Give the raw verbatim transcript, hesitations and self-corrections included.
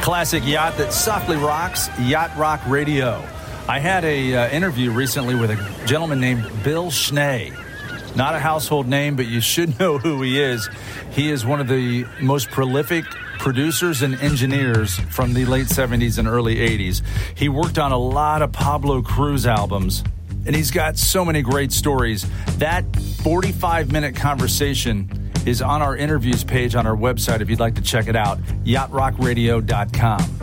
classic yacht that softly rocks, Yacht Rock Radio. I had a uh, interview recently with a gentleman named Bill Schnee. Not a household name, but you should know who he is. He is one of the most prolific producers and engineers from the late seventies and early eighties. He worked on a lot of Pablo Cruz albums, and he's got so many great stories. That forty-five minute conversation is on our interviews page on our website if you'd like to check it out, yacht rock radio dot com.